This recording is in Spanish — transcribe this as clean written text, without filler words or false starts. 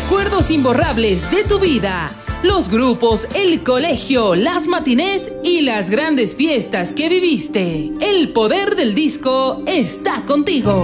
recuerdos imborrables de tu vida. Los grupos, el colegio, las matinés y las grandes fiestas que viviste. El poder del disco está contigo.